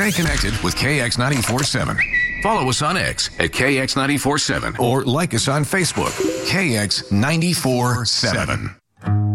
Stay connected with KX947. Follow us on X at KX947 or like us on Facebook, KX947.